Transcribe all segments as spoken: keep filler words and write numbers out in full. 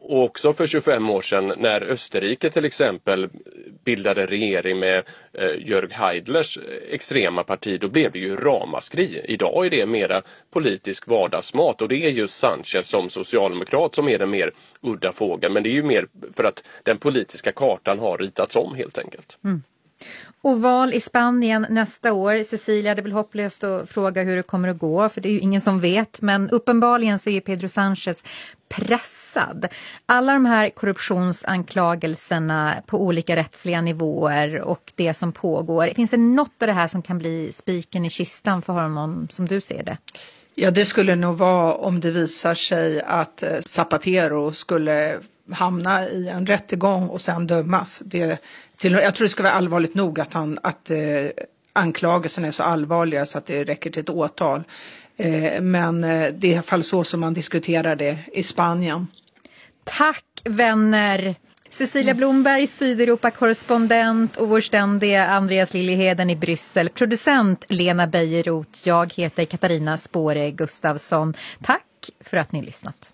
Och också för tjugofem år sedan när Österrike till exempel bildade regering med eh, Jörg Haidlers extrema parti, då blev det ju ramaskri. Idag är det mera politisk vardagsmat och det är just Sanchez som socialdemokrat som är den mer udda fågeln. Men det är ju mer för att den politiska kartan har ritats om helt enkelt. Mm. Och val i Spanien nästa år. Cecilia, det är väl hopplöst att fråga hur det kommer att gå, för det är ju ingen som vet. Men uppenbarligen så är Pedro Sanchez pressad. Alla de här korruptionsanklagelserna på olika rättsliga nivåer och det som pågår. Finns det något av det här som kan bli spiken i kistan för honom som du ser det? Ja, det skulle nog vara om det visar sig att Zapatero skulle hamna i en rättegång och sen dömas. Det, till, jag tror det ska vara allvarligt nog att, han, att eh, anklagelserna är så allvarliga så att det räcker till ett åtal. Eh, men eh, det är i alla fall så som man diskuterar det i Spanien. Tack vänner! Cecilia Blomberg, Sydeuropa-korrespondent, och vår ständiga Andreas Liljeheden i Bryssel. Producent Lena Beijeroth. Jag heter Katarina Spåre Gustafsson. Tack för att ni lyssnat.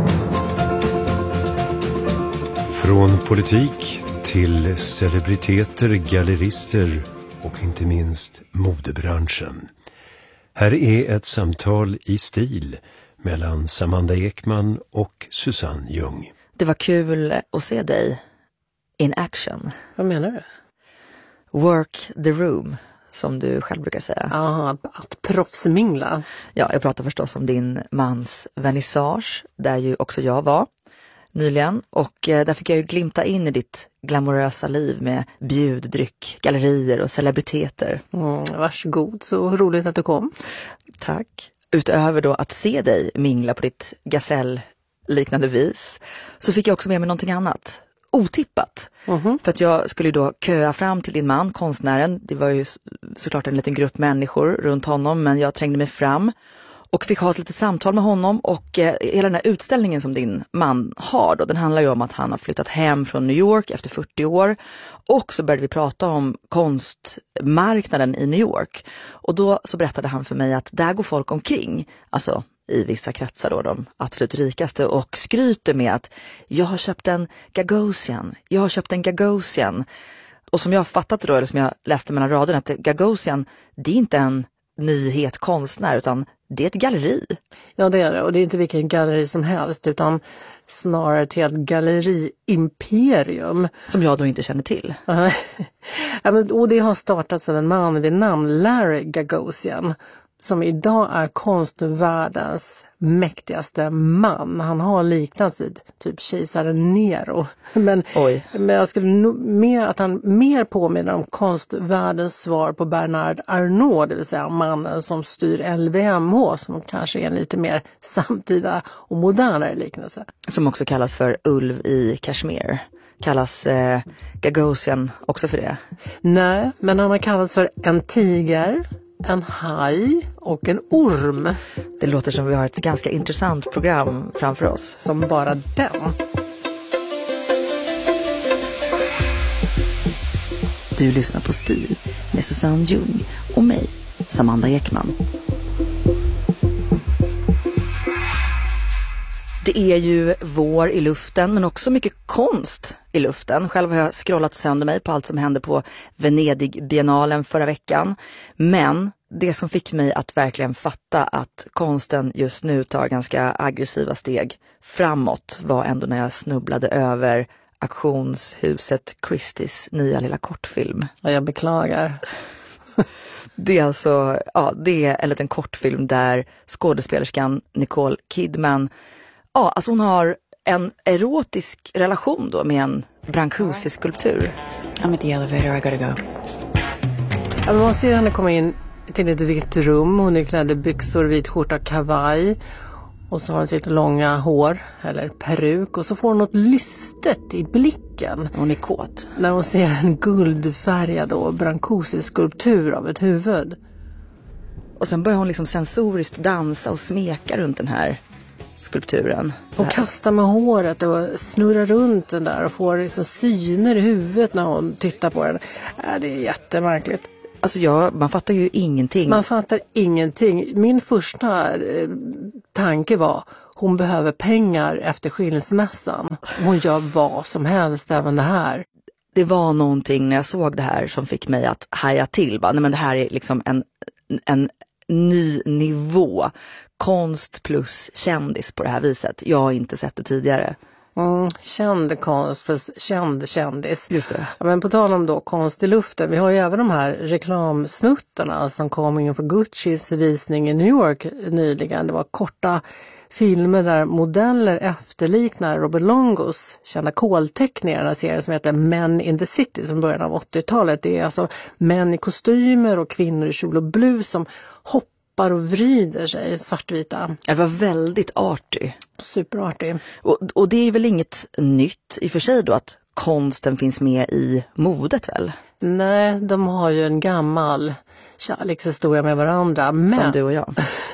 Från politik till celebriteter, gallerister och inte minst modebranschen. Här är ett samtal i stil mellan Samanda Ekman och Susanne Ljung. Det var kul att se dig in action. Vad menar du? Work the room, som du själv brukar säga. Ja, att proffsmingla. Ja, jag pratar förstås om din mans vernissage, där ju också jag var nyligen. Och eh, där fick jag ju glimta in i ditt glamorösa liv med bjuddryck, gallerier och celebriteter. Mm, varsågod, så roligt att du kom. Tack. Utöver då att se dig mingla på ditt gasell liknande vis, så fick jag också med mig någonting annat. Otippat. Mm-hmm. För att jag skulle då köa fram till din man, konstnären. Det var ju såklart en liten grupp människor runt honom, men jag trängde mig fram och fick ha ett litet samtal med honom. Och eh, hela den här utställningen som din man har då, den handlar ju om att han har flyttat hem från New York efter fyrtio år. Och så började vi prata om konstmarknaden i New York. Och då så berättade han för mig att där går folk omkring, alltså i vissa kretsar då, de absolut rikaste, och skryter med att jag har köpt en Gagosian, jag har köpt en Gagosian. Och som jag har fattat då, eller som jag läste mellan raderna, att Gagosian, det är inte en nyhet konstnär, utan det är ett galleri. Ja, det är det. Och det är inte vilken galleri som helst, utan snarare till ett galleriimperium. Som jag då inte känner till. Ja, men, och det har startats av en man vid namn Larry Gagosian, som idag är konstvärldens mäktigaste man. Han har liknats vid typ kejsaren Nero. Men, men jag skulle no, mer, att han mer påminner om konstvärldens svar på Bernard Arnault, det vill säga mannen som styr L V M H, som kanske är en lite mer samtida och modernare liknelse. Som också kallas för ulv i Kashmir. Kallas eh, Gagosian också för det? Nej, men han har kallats för en tiger, en haj och en orm. Det låter som vi har ett ganska intressant program framför oss. Som bara den. Du lyssnar på Stil med Susanne Ljung och mig, Samanda Ekman. Det är ju vår i luften, men också mycket konst i luften. Själv har jag scrollat sönder mig på allt som hände på Venedig-biennalen förra veckan. Men det som fick mig att verkligen fatta att konsten just nu tar ganska aggressiva steg framåt var ändå när jag snubblade över auktionshuset Christie's nya lilla kortfilm. Ja, jag beklagar. Det är alltså, ja, det är en liten kortfilm där skådespelerskan Nicole Kidman, ja, alltså hon har en erotisk relation då med en Brancusi-skulptur. I'm at the elevator, I gotta go. Ja, man ser henne komma in till ett vitt rum. Hon är klädd i byxor, vit skjorta, kavaj. Och så har hon sitt långa hår, eller peruk. Och så får hon något lystet i blicken. Hon är kåt. När hon ser en guldfärgad och Brancusi-skulptur av ett huvud. Och sen börjar hon liksom sensoriskt dansa och smeka runt den här skulpturen. Hon kastar med håret och snurrar runt den där och får liksom syner i huvudet när hon tittar på den. Äh, det är jättemärkligt. Alltså ja, man fattar ju ingenting. Man fattar ingenting. Min första eh, tanke var, hon behöver pengar efter skilsmässan. Hon gör vad som helst, även det här. Det var någonting när jag såg det här som fick mig att haja till. Bara, nej, men det här är liksom en, en ny nivå. Konst plus kändis på det här viset. Jag har inte sett det tidigare. Mm, känd konst plus känd kändis. Just det. Ja, men på tal om då konst i luften, vi har ju även de här reklamsnuttarna som kom inför Guccis visning i New York nyligen. Det var korta filmer där modeller efterliknar Robert Longos kända kolteckningar, den här serien som heter Men in the City som början av åttiotalet. Det är alltså män i kostymer och kvinnor i kjol och blus som hoppar och vrider sig, svartvita. Det var väldigt artig. Superartig. Och, och det är väl inget nytt i och för sig då att konsten finns med i modet väl? Nej, de har ju en gammal kärlekshistoria med varandra. Men... Som du och jag.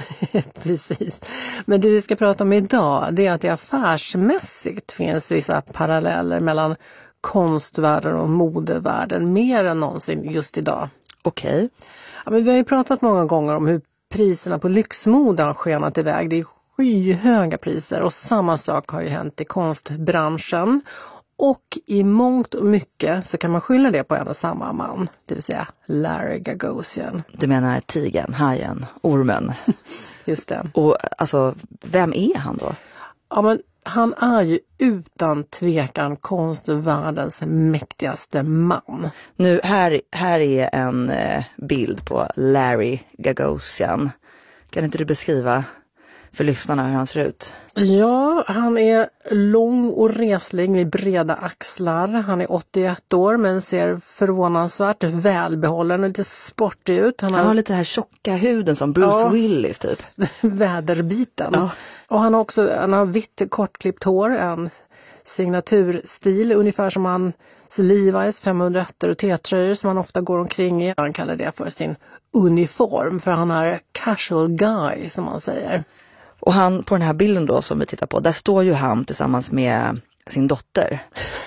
Precis. Men det vi ska prata om idag, det är att det affärsmässigt finns vissa paralleller mellan konstvärlden och modevärlden mer än någonsin just idag. Okej. Okay. Ja, men vi har ju pratat många gånger om hur priserna på lyxmode har skenat iväg. Det är skyhöga priser och samma sak har ju hänt i konstbranschen. Och i mångt och mycket så kan man skylla det på en och samma man, det vill säga Larry Gagosian. Du menar tigern, hajen, ormen? Just det. Och alltså, vem är han då? Ja, men han är ju utan tvekan konstvärldens mäktigaste man. Nu, här, här är en eh, bild på Larry Gagosian. Kan inte du beskriva för lyssnarna hur han ser ut? Ja, han är lång och reslig med breda axlar. Han är åttioett år men ser förvånansvärt välbehållen och lite sportig ut. Han har, han har lite den här tjocka huden som Bruce ja, Willis typ. Väderbiten. Ja. Och han har också han har vitt kortklippt hår, en signaturstil ungefär som hans Levi's femhundraett och T-tröjor som han ofta går omkring i. Han kallar det för sin uniform för han är casual guy som man säger. Och han på den här bilden då som vi tittar på, där står ju han tillsammans med sin dotter.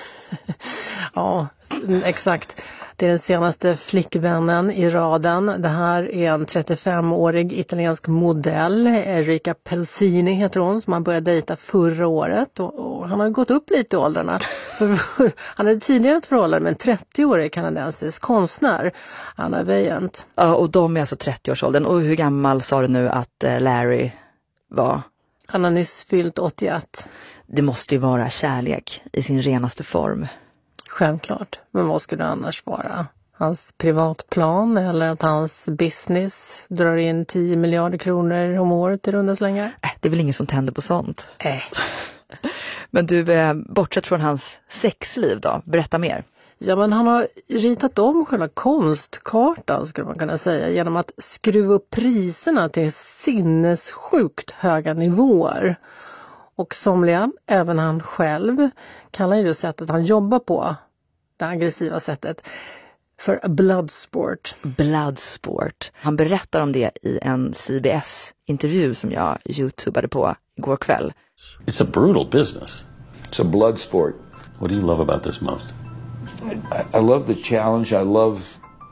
Ja, exakt. Det är den senaste flickvännen i raden. Det här är en trettiofemårig italiensk modell, Erika Pelosini heter hon, som han började dejta förra året. Och, och han har gått upp lite i åldrarna. För, för, han hade tidigare ett förhållande med en trettioårig kanadensisk konstnär, Anna Vejent. Ja, och de är alltså trettioårsåldern. Och hur gammal sa du nu att eh, Larry var? Han har nyss fyllt åttioett. Det måste ju vara kärlek i sin renaste form. Självklart. Men vad skulle det annars vara? Hans privatplan eller att hans business drar in tio miljarder kronor om året i runda slängar? Äh, det är väl ingen som tänder på sånt. Äh. Men du, eh, bortsett från hans sexliv då, berätta mer. Ja, men han har ritat om själva konstkartan skulle man kunna säga genom att skruva upp priserna till sinnessjukt höga nivåer. Och somliga, även han själv, kallar ju det sättet han jobbar på, det aggressiva sättet, för bloodsport. Bloodsport. Han berättar om det i en C B S-intervju som jag youtubade på igår kväll. It's a brutal business. It's a blood sport. What do you love about this most? I, I love the challenge. I love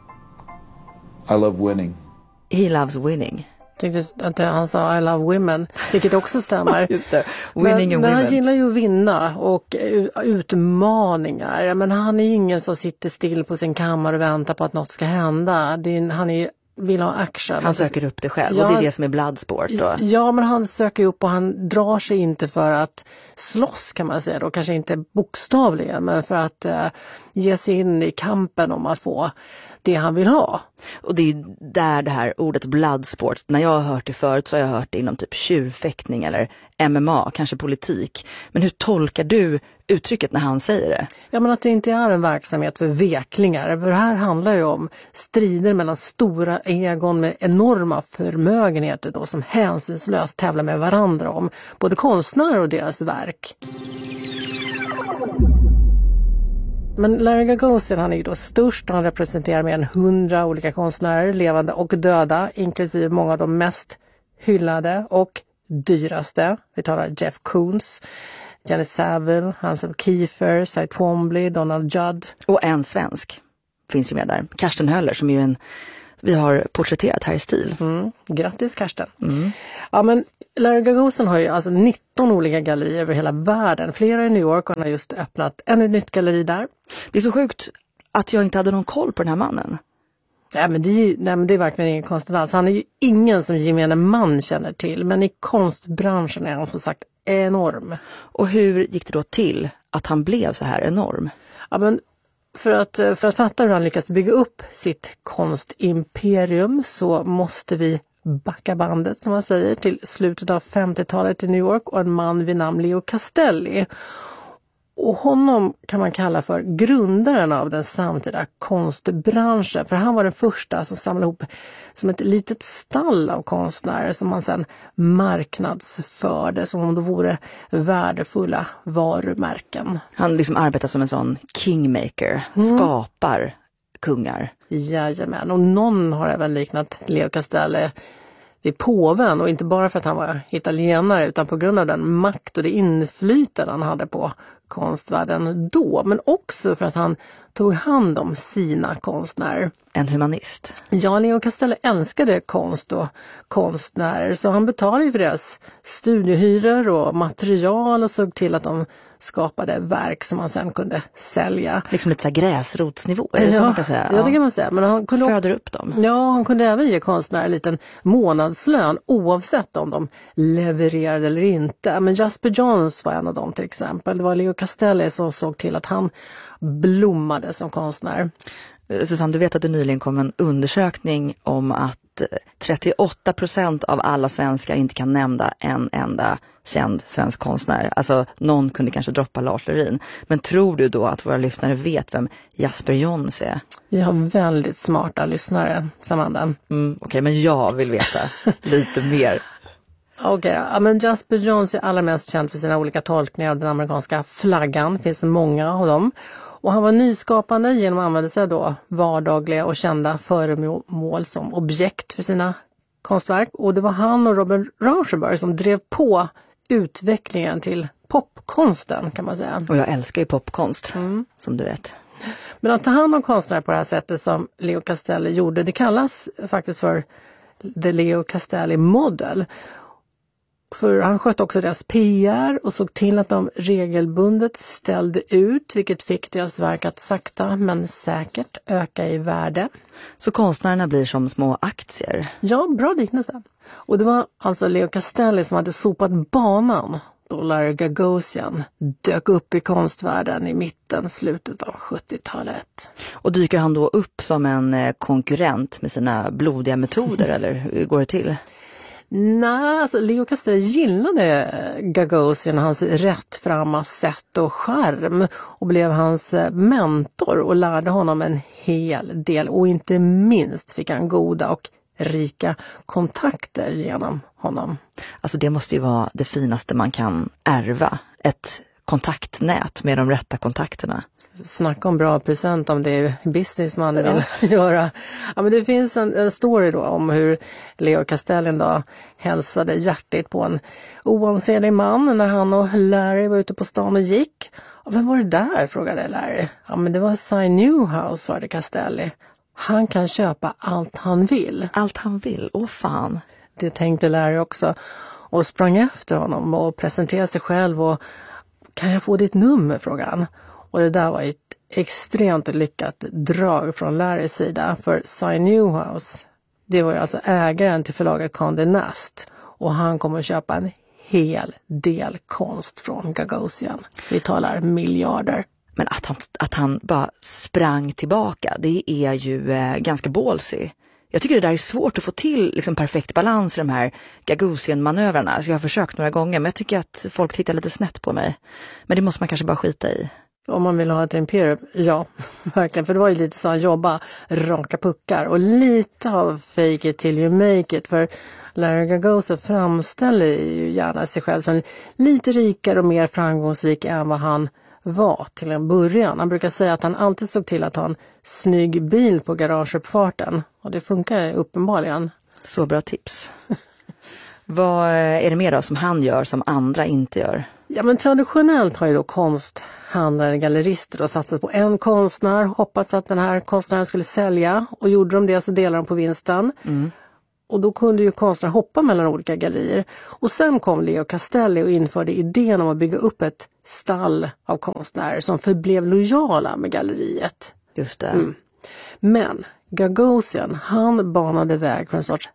I love winning. He loves winning. Tyckte att han sa I love women, vilket också stämmer. Just det. Winning men, and men han women. gillar ju att vinna och utmaningar. Men han är ju ingen som sitter still på sin kammare och väntar på att något ska hända. Det är, han är vill ha action. Han söker upp det själv, ja, och det är det som är bloodsport då. Ja, men han söker upp och han drar sig inte för att slåss kan man säga då. Kanske inte bokstavligen, men för att eh, ge sig in i kampen om att få det han vill ha. Och det är där det här ordet bloodsport, när jag har hört det förut så har jag hört det inom typ tjurfäktning eller M M A, kanske politik. Men hur tolkar du uttrycket när han säger det? Ja, men att det inte är en verksamhet för veklingar. För det här handlar ju om strider mellan stora egon med enorma förmögenheter då, som hänsynslöst tävlar med varandra om både konstnärer och deras verk. Men Larry Gagosian, han är ju då störst. Han representerar mer än hundra olika konstnärer, levande och döda, inklusive många av de mest hyllade och dyraste. Vi talar Jeff Koons, Jenny Saville, Hansel Kiefer, Cy Twombly, Donald Judd. Och en svensk finns ju med där. Karsten Höller som är ju en vi har porträtterat här i stil. Mm. Grattis Karsten. Mm. Ja, men Larry Gagosian har ju alltså nitton olika gallerier över hela världen. Flera i New York, och han har just öppnat en nytt galleri där. Det är så sjukt att jag inte hade någon koll på den här mannen. Nej, men det är, ju, nej, men det är verkligen ingen konstigt alls. Han är ju ingen som gemene man känner till. Men i konstbranschen är han som sagt enorm. Och hur gick det då till att han blev så här enorm? Ja, men för att, för att fatta hur han lyckats bygga upp sitt konstimperium så måste vi backa bandet, som man säger, till slutet av femtiotalet i New York och en man vid namn Leo Castelli. Och honom kan man kalla för grundaren av den samtida konstbranschen. För han var den första som samlade ihop som ett litet stall av konstnärer som man sedan marknadsförde som om det vore värdefulla varumärken. Han liksom arbetar som en sån kingmaker, mm. skapar kungar. Jajamän, och någon har även liknat Leo Castelli vid påven, och inte bara för att han var italienare utan på grund av den makt och det inflytande han hade på konstvärlden då, men också för att han tog hand om sina konstnärer. En humanist. Ja, Leo Castelli älskade konst och konstnärer, så han betalade för deras studiehyror och material och såg till att de skapade verk som man sen kunde sälja. Liksom lite så här gräsrotsnivå, är det ja, så man kan säga? Ja, det kan man säga. Men han kunde föder upp dem. Ja, han kunde även ge konstnärer en liten månadslön oavsett om de levererade eller inte. Men Jasper Johns var en av dem till exempel. Det var Leo Castelli som såg till att han blommade som konstnär. Susanne, du vet att det nyligen kom en undersökning om att trettioåtta procent av alla svenskar inte kan nämna en enda känd svensk konstnär. Alltså någon kunde kanske droppa Lars Lerin. Men tror du då att våra lyssnare vet vem Jasper Johns är? Vi har väldigt smarta lyssnare, Samanda. Mm, Okej, okay, men jag vill veta lite mer. Okej, okay, ja, men Jasper Johns är allra mest känd för sina olika tolkningar av den amerikanska flaggan. Det finns många av dem. Och han var nyskapande genom att använda sig då vardagliga och kända föremål som objekt för sina konstverk. Och det var han och Robert Rauschenberg som drev på utvecklingen till popkonsten, kan man säga. Och jag älskar ju popkonst, mm. som du vet. Men att ta hand om konstnärer på det här sättet som Leo Castelli gjorde, det kallas faktiskt för The Leo Castelli Model. För han sköt också deras P R och såg till att de regelbundet ställde ut, vilket fick deras verk att sakta men säkert öka i värde. Så konstnärerna blir som små aktier? Ja, bra liknelse. Och det var alltså Leo Castelli som hade sopat banan då Larry Gagosian dök upp i konstvärlden i mitten, slutet av sjuttiotalet. Och dyker han då upp som en konkurrent med sina blodiga metoder, eller hur går det till? Nej, alltså Leo Castelli gillade Gagosian, hans rättframma sätt och charm, och blev hans mentor och lärde honom en hel del, och inte minst fick han goda och rika kontakter genom honom. Alltså det måste ju vara det finaste man kan ärva, ett kontaktnät med de rätta kontakterna. Snacka om bra present om det är business man vill ja. göra. Ja, men det finns en, en story då om hur Leo Castelli då hälsade hjärtigt på en oansenlig man när han och Larry var ute på stan och gick. Och vem var det där, frågade Larry. Ja, men det var Cy Newhouse, svarade Castelli. Han kan köpa allt han vill. Allt han vill? Åh fan. Det tänkte Larry också och sprang efter honom och presenterade sig själv och kan jag få ditt nummer, frågade han. Och det där var ett extremt lyckat drag från Larrys sida, för Cy Newhouse, det var ju alltså ägaren till förlaget Condé Nast, och han kommer att köpa en hel del konst från Gagosian. Vi talar miljarder. Men att han, att han bara sprang tillbaka, det är ju eh, ganska ballsy. Jag tycker det där är svårt att få till liksom, perfekt balans i de här Gagosian-manövrarna. Alltså, jag har försökt några gånger, men jag tycker att folk tittar lite snett på mig. Men det måste man kanske bara skita i. Om man vill ha ett imperium, ja, verkligen. För det var ju lite så att jobba raka puckar och lite av fake it till you make it. För Larry Gagosian framställer ju gärna sig själv som lite rikare och mer framgångsrik än vad han var till en början. Han brukar säga att han alltid såg till att ha en snygg bil på garageuppfarten. Och det funkar uppenbarligen. Så bra tips. Vad är det mer då som han gör som andra inte gör? Ja, men traditionellt har ju då konsthandlare, gallerister då satsat på en konstnär, hoppats att den här konstnären skulle sälja, och gjorde de det så delar de på vinsten. Mm. Och då kunde ju konstnärer hoppa mellan olika gallerier. Och sen kom Leo Castelli och införde idén om att bygga upp ett stall av konstnärer som förblev lojala med galleriet. Just det. Mm. Men Gagosian, han banade väg för en sorts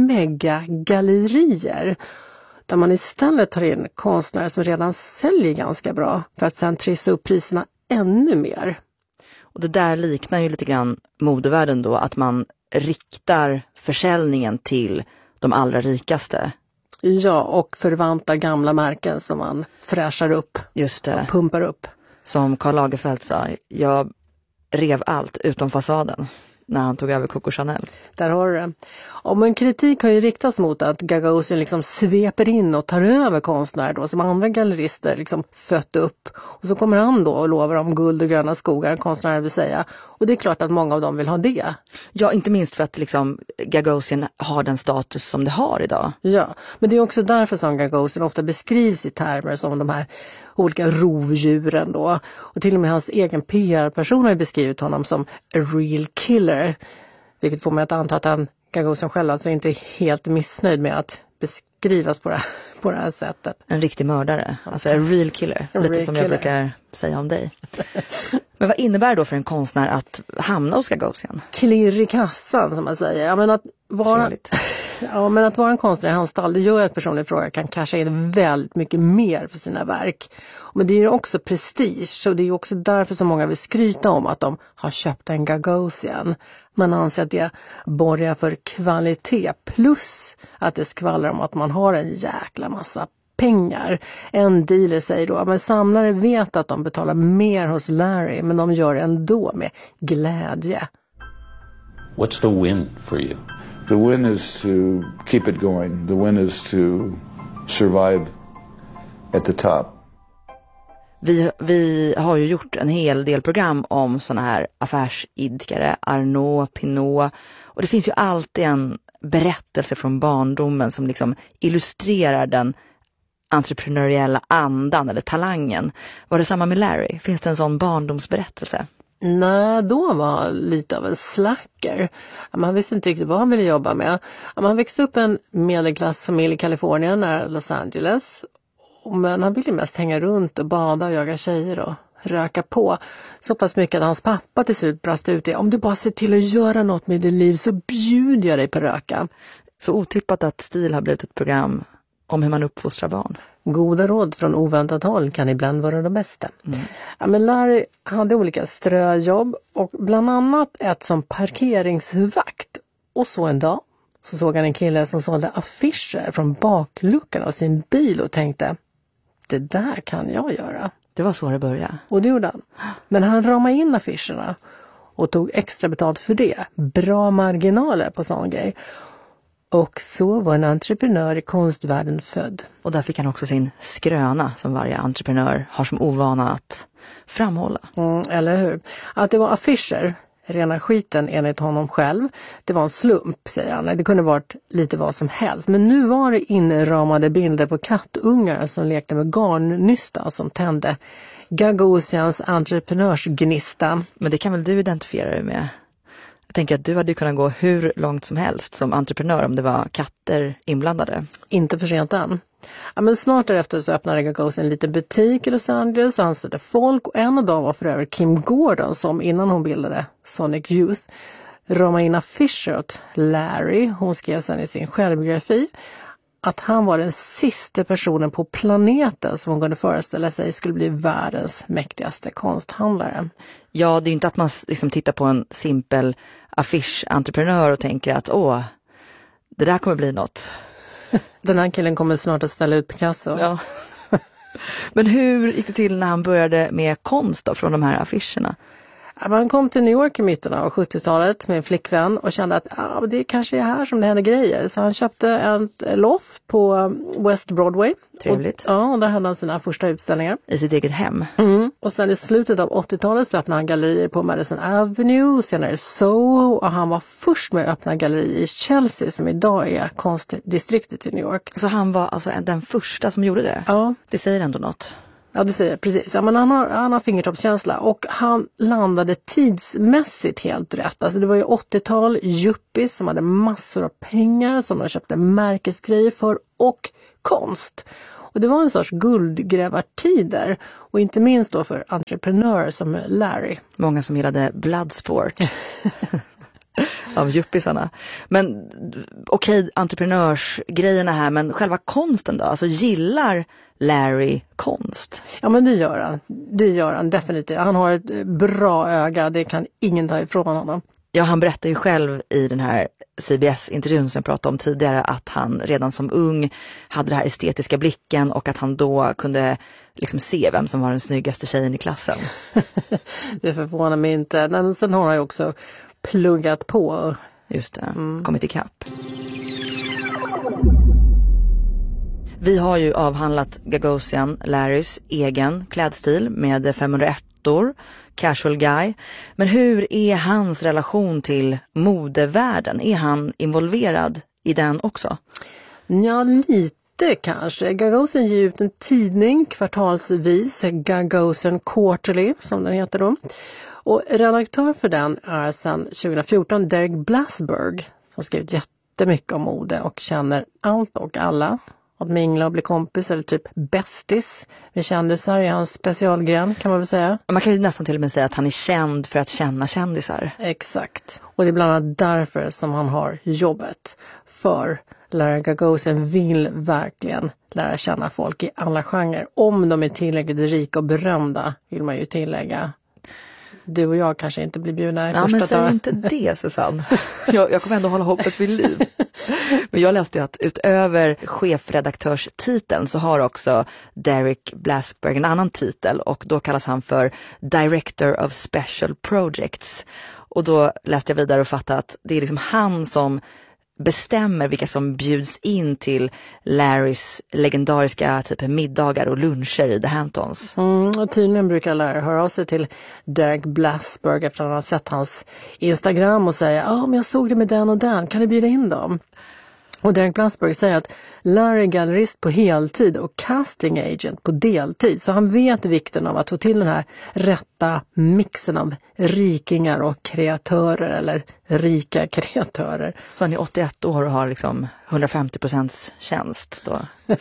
megagallerier där man istället tar in konstnärer som redan säljer ganska bra för att sen trissa upp priserna ännu mer. Och det där liknar ju lite grann modevärlden då, att man riktar försäljningen till de allra rikaste. Ja, och förvantar gamla märken som man fräschar upp. Just det. Och pumpar upp. Som Karl Lagerfeld sa, jag rev allt utom fasaden när han tog över Coco Chanel. Där har du det. Och men kritik har ju riktats mot att Gagosian liksom sveper in och tar över konstnärer då, som andra gallerister liksom fött upp. Och så kommer han då och lovar om guld och gröna skogar, konstnärer vill säga. Och det är klart att många av dem vill ha det. Ja, inte minst för att liksom Gagosian har den status som det har idag. Ja, men det är också därför som Gagosian ofta beskrivs i termer som de här olika rovdjuren då. Och till och med hans egen P R-person har beskrivit honom som a real killer. Vilket får mig att anta att han, Gagosian själv, alltså inte är helt missnöjd med att beskrivas på det, på det här sättet. En riktig mördare, alltså en real killer. En lite real som killer. Jag brukar säga om dig. Men vad innebär det då för en konstnär att hamna hos Gagosian? Klirr i kassan, som man säger. Ja, men att vara, ja, men att vara en konstnär i hans stall, det gör att personen i fråga kan casha in väldigt mycket mer för sina verk. Men det är ju också prestige, så det är ju också därför så många vill skryta om att de har köpt en Gagosian. Man anser att det borgar för kvalitet, plus att det skvallrar om att man har en jäkla massa pengar. En dealer säger då, men samlare vet att de betalar mer hos Larry, men de gör det ändå med glädje. What's the win for you? The win is to keep it going. The win is to survive at the top. Vi, vi har ju gjort en hel del program om såna här affärsidkare, Arnault, Pinault, och det finns ju alltid en berättelse från barndomen som liksom illustrerar den entreprenöriella andan eller talangen. Var det samma med Larry? Finns det en sån barndomsberättelse? Nej, då var lite av en slacker. Man visste inte riktigt vad han ville jobba med. Man växte upp en medelklassfamilj i Kalifornien, nära Los Angeles. Men han ville mest hänga runt och bada och jaga tjejer och röka på. Så pass mycket att hans pappa till slut brast ut i, om du bara ser till att göra något med ditt liv så bjuder jag dig på röka. Så otippat att Stil har blivit ett program om hur man uppfostrar barn. Goda råd från oväntat håll kan ibland vara de bästa. Mm. Ja, men Larry hade olika ströjobb och bland annat ett som parkeringsvakt. Och så en dag så såg han en kille som sålde affischer från bakluckan av sin bil och tänkte, det där kan jag göra. Det var så det började. Och det gjorde han. Men han ramade in affischerna och tog extra betalt för det. Bra marginaler på sån grej. Och så var en entreprenör i konstvärlden född. Och där fick han också sin skröna som varje entreprenör har som ovana att framhålla. Mm, eller hur? Att det var affischer, rena skiten enligt honom själv. Det var en slump, säger han. Det kunde varit lite vad som helst. Men nu var det inramade bilder på kattungar som lekte med garnnystan som tände Gagosians entreprenörsgnista. Men det kan väl du identifiera dig med? Jag tänker att du hade kunnat gå hur långt som helst som entreprenör om det var katter inblandade. Inte för sent än. Ja, men snart därefter så öppnade Gagosian en liten butik i Los Angeles och anställde folk. Och en av dem var för övrigt Kim Gordon som innan hon bildade Sonic Youth ramade in affischer åt Larry. Hon skrev sedan i sin självbiografi att han var den sista personen på planeten som hon kunde föreställa sig skulle bli världens mäktigaste konsthandlare. Ja, det är inte att man liksom tittar på en simpel affischentreprenör och tänker att åh, det där kommer bli något. Den här killen kommer snart att ställa ut Picasso. Ja. Men hur gick det till när han började med konst då, från de här affischerna? Han kom till New York i mitten av sjuttiotalet med en flickvän och kände att ah, det kanske är här som det händer grejer. Så han köpte ett loft på West Broadway. Trevligt. Och, ja, och där hade han sina första utställningar. I sitt eget hem. Mm. Och sen i slutet av åttiotalet så öppnade han gallerier på Madison Avenue, senare Soho, och han var först med att öppna galleri i Chelsea som idag är konstdistriktet i New York. Så han var alltså den första som gjorde det? Ja. Det säger ändå något. Ja, det säger precis. Ja, men han har, han har fingertoppskänsla och han landade tidsmässigt helt rätt. Alltså det var ju åttiotal yuppies som hade massor av pengar som de köpte märkesgrejer för och konst. Och det var en sorts guldgrävartider och inte minst då för entreprenörer som Larry. Många som gillade Bloodsport av yuppisarna. Men okej, okay, entreprenörsgrejerna här, men själva konsten då? Alltså gillar Larry konst? Ja, men det gör han. Det gör han definitivt. Han har ett bra öga, det kan ingen ta ifrån honom. Ja, han berättar ju själv i den här C B S-intervjun som jag pratade om tidigare att han redan som ung hade den här estetiska blicken och att han då kunde liksom se vem som var den snyggaste tjejen i klassen. Det förvånar mig inte. Men sen har han ju också pluggat på. Just det, mm. kommit ikapp. Vi har ju avhandlat Gagosian, Larrys egen klädstil med femhundraett-or, Casual Guy. Men hur är hans relation till modevärlden? Är han involverad i den också? Ja, lite kanske. Gagosian ger ut en tidning kvartalsvis, Gagosian Quarterly som den heter då. Och redaktör för den är sedan tjugohundrafjorton Derek Blasberg som skrivit jättemycket om mode och känner allt och alla. Att mingla och bli kompis eller typ bästis med kändisar i hans specialgren kan man väl säga. Man kan ju nästan till och med säga att han är känd för att känna kändisar. Exakt. Och det är bland annat därför som han har jobbet. För Larry Gagosian vill verkligen lära känna folk i alla genrer. Om de är tillräckligt rika och berömda vill man ju tillägga. Du och jag kanske inte blir bjudna i ja, första men säg dag. inte det, Susanne. Jag, jag kommer ändå hålla hoppet vid liv. Men jag läste ju att utöver chefredaktörstiteln så har också Derek Blasberg en annan titel och då kallas han för Director of Special Projects. Och då läste jag vidare och fattade att det är liksom han som bestämmer vilka som bjuds in till Larrys legendariska typ middagar och luncher i The Hamptons. Mm, och tydligen brukar Larry höra av sig till Derek Blasberg efter att han har sett hans Instagram och säga, ja ah, men jag såg det med den och den, kan du bjuda in dem? Och Derek Blasberg säger att Larry är gallerist på heltid och casting agent på deltid. Så han vet vikten av att få till den här rätta mixen av rikingar och kreatörer eller rika kreatörer. Så han är åttioett år och har liksom hundrafemtio procents tjänst då.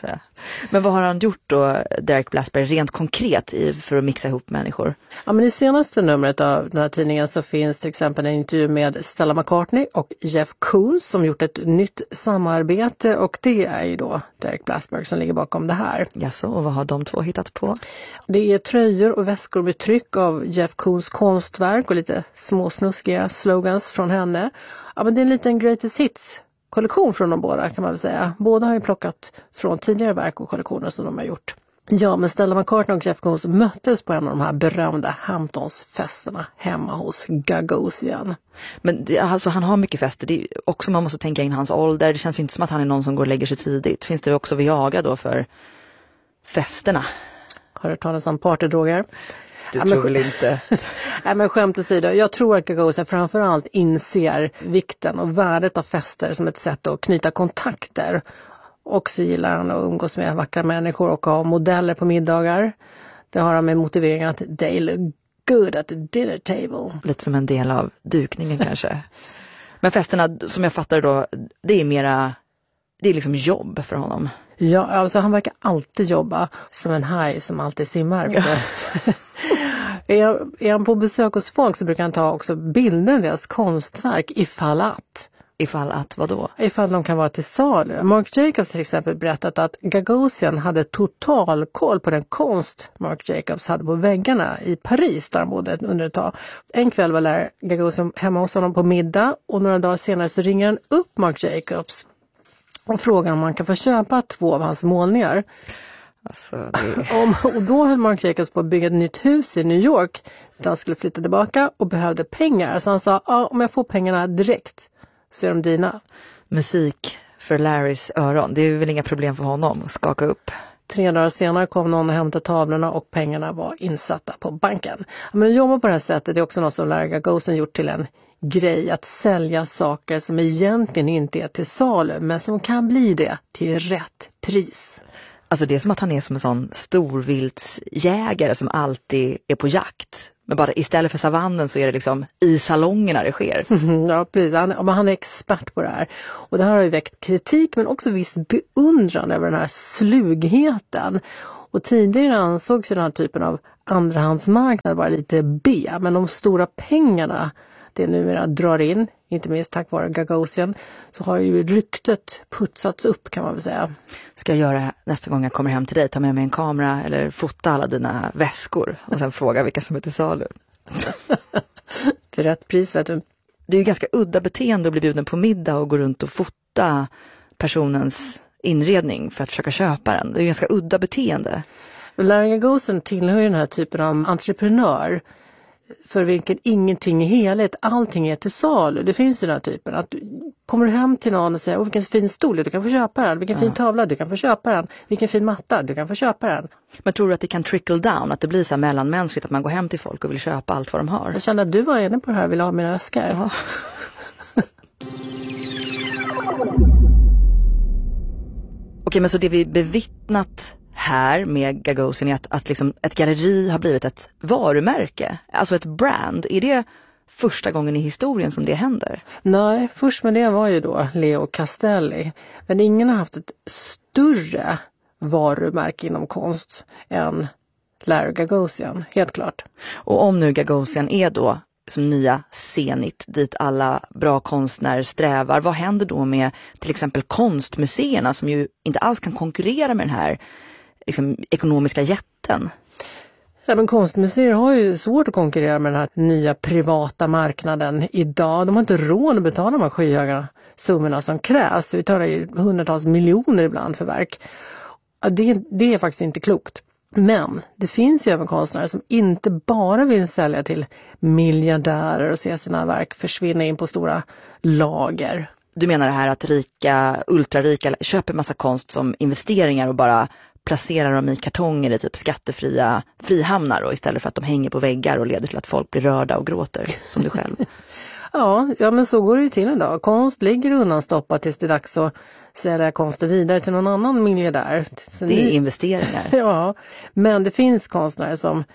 Men vad har han gjort då, Derek Blasberg, rent konkret i, för att mixa ihop människor? Ja, men i senaste numret av den här tidningen så finns till exempel en intervju med Stella McCartney och Jeff Koons som gjort ett nytt samarbete och det är ju då Derek Blasberg som ligger bakom det här. Jaså, och vad har de två hittat på? Det är tröjor och väskor med tryck av Jeff Koons konstverk och lite småsnuskiga slogans från henne. Ja, men det är en liten greatest hits kollektion från de båda kan man väl säga. Båda har ju plockat från tidigare verk och kollektioner som de har gjort. Ja, men Stella McCartney och Jeff Koons möttes på en av de här berömda Hamptons-festerna hemma hos Gagosian. Men det, alltså, han har mycket fester. Det är också, man måste tänka in hans ålder. Det känns ju inte som att han är någon som går och lägger sig tidigt. Finns det också Viagra då för festerna? Har du talat om partydroger? Du ja, tror väl inte? Nej, men skämt åsido. Jag tror att Gagosian framförallt inser vikten och värdet av fester som ett sätt att knyta kontakter. Och så gillar han att umgås med vackra människor och ha modeller på middagar. Det har han med motivering att they look good at the dinner table. Lite som en del av dukningen kanske. Men festerna som jag fattar då, det är mera, det är liksom jobb för honom. Ja, alltså han verkar alltid jobba som en haj som alltid simmar. Ja. är, är han på besök hos folk så brukar han ta också bilder av deras konstverk ifall att. Ifall att vad då? Ifall de kan vara till salu. Marc Jacobs till exempel berättat att Gagosian hade total koll på den konst Marc Jacobs hade på väggarna i Paris där han bodde under ett tag. En kväll var Larry Gagosian hemma hos honom på middag och några dagar senare så ringer han upp Marc Jacobs och frågar om han kan få köpa två av hans målningar. Alltså, det... om, och då höll Marc Jacobs på att bygga ett nytt hus i New York där han skulle flytta tillbaka och behövde pengar. Så han sa, ja, om jag får pengarna direkt så är de dina. Musik för Larrys öron, det är väl inga problem för honom att skaka upp. Tre dagar senare kom någon och hämtade tavlorna och pengarna var insatta på banken. Men att jobba på det här sättet är också något som Larry Gagosian gjort till en grej, att sälja saker som egentligen inte är till salu men som kan bli det till rätt pris. Alltså det är som att han är som en sån storviltsjägare som alltid är på jakt. Men bara istället för savannen så är det liksom i salongerna det sker. Ja, precis. Han, han är expert på det här. Och det här har ju väckt kritik men också viss beundran över den här slugheten. Och tidigare ansågs ju den här typen av andrahandsmarknad vara lite B. Men de stora pengarna det numera drar in, inte minst tack vare Gagosian, så har ju ryktet putsats upp kan man väl säga. Ska jag göra nästa gång jag kommer hem till dig, ta med mig en kamera eller fota alla dina väskor och sen fråga vilka som är till salu. För rätt pris vet du. Det är ju ganska udda beteende att bli bjuden på middag och gå runt och fota personens inredning för att försöka köpa den. Det är ju ganska udda beteende. Larry Gagosian tillhör ju den här typen av entreprenör för vilken ingenting är heligt, allting är till salu. Det finns ju den här typen att kommer du hem till någon och säger åh vilken fin stol, du kan få köpa den, vilken ja. fin tavla, du kan få köpa den, vilken fin matta, du kan få köpa den. Men tror du att det kan trickle down, att det blir så här mellanmänskligt att man går hem till folk och vill köpa allt vad de har? Jag kände att du var inne på det här, vill ha mina väskor. Ja. Okej, men så det vi bevittnat här med Gagosian är att, att liksom ett galleri har blivit ett varumärke, alltså ett brand. Är det första gången i historien som det händer? Nej, först med det var ju då Leo Castelli. Men ingen har haft ett större varumärke inom konst än Larry Gagosian, helt klart. Och om nu Gagosian är då som nya Zenit dit alla bra konstnärer strävar, vad händer då med till exempel konstmuseerna som ju inte alls kan konkurrera med den här liksom, ekonomiska jätten? Ja, men konstmuseer har ju svårt att konkurrera med den här nya privata marknaden idag. De har inte råd att betala de här skyhöga summorna som krävs. Vi talar ju hundratals miljoner ibland för verk. Ja, det, det är faktiskt inte klokt. Men det finns ju även konstnärer som inte bara vill sälja till miljardärer och se sina verk försvinna in på stora lager. Du menar det här att rika, ultrarika köper massa konst som investeringar och bara placerar dem i kartonger i typ skattefria frihamnar och istället för att de hänger på väggar och leder till att folk blir rörda och gråter, som du själv. ja, ja, men så går det ju till idag. Konst ligger undanstoppat tills det är dags att sälja konsten vidare till någon annan miljardär. Så det är ni... investeringar. ja, men det finns konstnärer som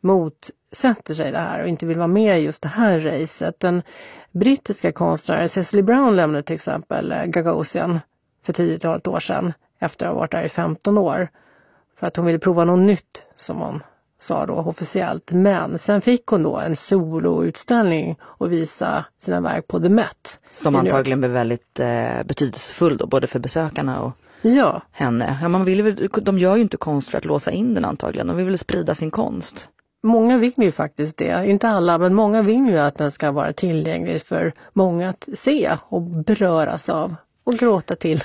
motsätter sig det här och inte vill vara med i just det här racet. Den brittiska konstnären Cecily Brown lämnade till exempel Gagosian för tiotalet år sedan efter att ha varit där i femton år. För att hon ville prova något nytt, som hon sa då officiellt. Men sen fick hon då en soloutställning och visa sina verk på The Met. Som antagligen blev väldigt eh, betydelsefull då, både för besökarna och ja. henne. Ja, man vill, de gör ju inte konst för att låsa in den antagligen. De vill väl sprida sin konst. Många vill ju faktiskt det. Inte alla, men många vill ju att den ska vara tillgänglig för många att se och beröras av och gråta till.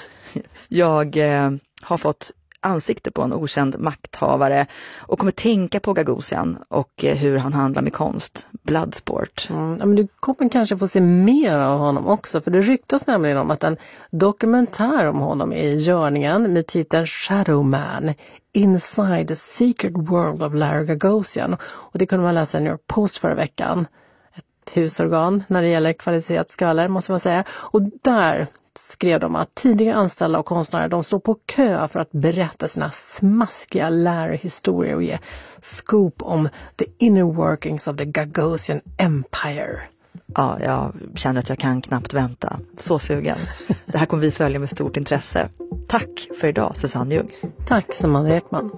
Jag eh, har fått ansikte på en okänd makthavare och kommer tänka på Gagosian och eh, hur han handlar med konst. Bloodsport. Mm, men du kommer kanske få se mer av honom också, för det ryktas nämligen om att en dokumentär om honom är i görningen med titeln Shadow Man, Inside the Secret World of Larry Gagosian. Och det kunde man läsa i New York Post förra veckan. Ett husorgan när det gäller kvalificerat skvaller, måste man säga. Och där skrev de att tidigare anställda och konstnärer, de står på kö för att berätta sina smaskiga Larry-historier och ge scoop om the inner workings of the Gagosian Empire. Ja, jag känner att jag kan knappt vänta. Så sugen. Det här kommer vi följa med stort intresse. Tack för idag, Susanne Ljung. Tack, Samanda Ekman.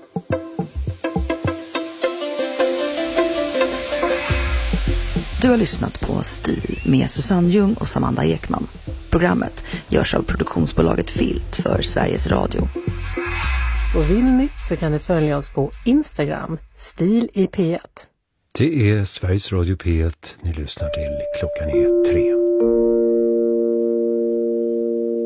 Du har lyssnat på Stil med Susanne Ljung och Samanda Ekman. Programmet görs av produktionsbolaget Filt för Sveriges Radio. Och vill ni så kan ni följa oss på Instagram, Stil i P ett. Det är Sveriges Radio P ett. Ni lyssnar till. Klockan är tre.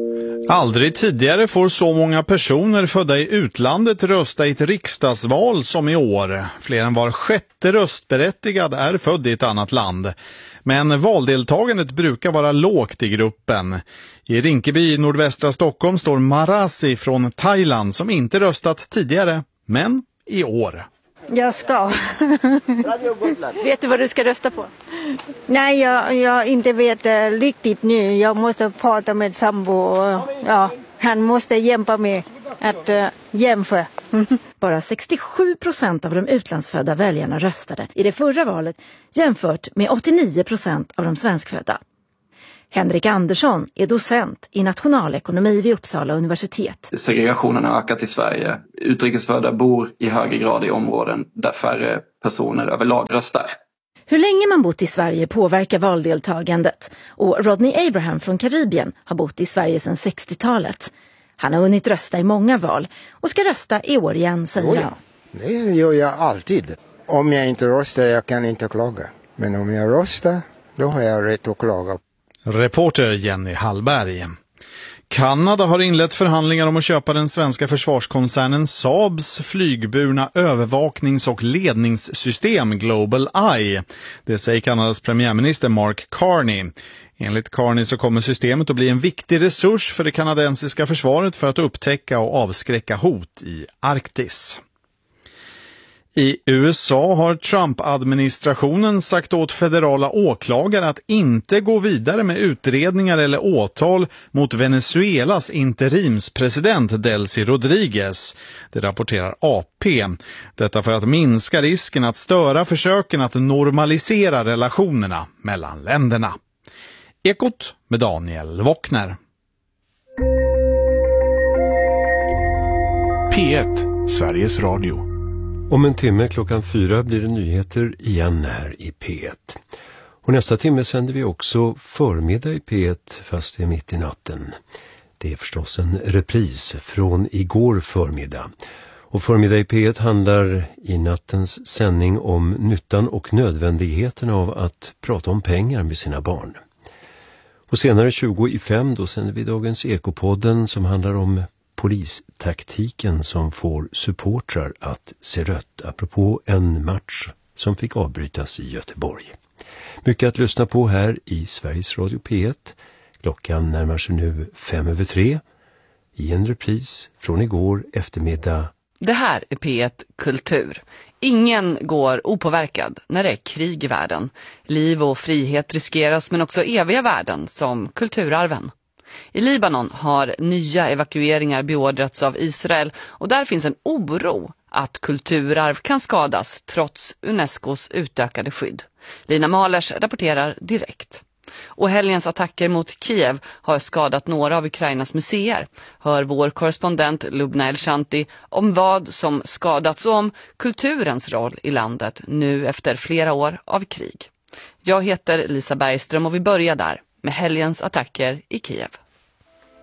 Aldrig tidigare får så många personer födda i utlandet rösta i ett riksdagsval som i år. Fler än var sjätte röstberättigad är född i ett annat land. Men valdeltagandet brukar vara lågt i gruppen. I Rinkeby i nordvästra Stockholm står Marasi från Thailand som inte röstat tidigare, men i år. Jag ska. Vet du vad du ska rösta på? Nej, jag, jag inte vet uh, riktigt nu. Jag måste prata med sambo. Uh, ja, han måste hjälpa mig att uh, jämföra. Bara sextiosju procent av de utlandsfödda väljarna röstade i det förra valet jämfört med åttionio procent av de svenskfödda. Henrik Andersson är docent i nationalekonomi vid Uppsala universitet. Segregationen har ökat i Sverige. Utrikesfödda bor i högre grad i områden där färre personer överlag röstar. Hur länge man bott i Sverige påverkar valdeltagandet. Och Rodney Abraham från Karibien har bott i Sverige sedan sextiotalet. Han har hunnit rösta i många val och ska rösta i år igen, säger han. Det gör jag alltid. Om jag inte röstar, jag kan inte klaga. Men om jag röstar, då har jag rätt att klaga. Reporter Jenny Hallberg. Kanada har inlett förhandlingar om att köpa den svenska försvarskoncernen Saabs flygburna övervaknings- och ledningssystem Global Eye. Det säger Kanadas premiärminister Mark Carney. Enligt Carney så kommer systemet att bli en viktig resurs för det kanadensiska försvaret för att upptäcka och avskräcka hot i Arktis. I U S A har Trump-administrationen sagt åt federala åklagare att inte gå vidare med utredningar eller åtal mot Venezuelas interimspresident Delcy Rodriguez. Det rapporterar A P. Detta för att minska risken att störa försöken att normalisera relationerna mellan länderna. Ekot med Daniel Wockner. P ett, Sveriges Radio. Om en timme klockan fyra blir det nyheter igen här i P ett. Och nästa timme sänder vi också förmiddag i P ett fast det är mitt i natten. Det är förstås en repris från igår förmiddag. Och förmiddag i P ett handlar i nattens sändning om nyttan och nödvändigheten av att prata om pengar med sina barn. Och senare tjugo i fem då sänder vi dagens Ekopodden som handlar om polistaktiken som får supportrar att se rött apropå en match som fick avbrytas i Göteborg. Mycket att lyssna på här i Sveriges Radio P ett. Klockan närmar sig nu fem över tre i en repris från igår eftermiddag. Det här är P ett Kultur. Ingen går opåverkad när det är krig i världen. Liv och frihet riskeras men också eviga värden som kulturarven. I Libanon har nya evakueringar beordrats av Israel och där finns en oro att kulturarv kan skadas trots Unescos utökade skydd. Lina Malers rapporterar direkt. Och helgens attacker mot Kiev har skadat några av Ukrainas museer. Hör vår korrespondent Lubna Elshanti om vad som skadats och om kulturens roll i landet nu efter flera år av krig. Jag heter Lisa Bergström och vi börjar där med helgens attacker i Kiev.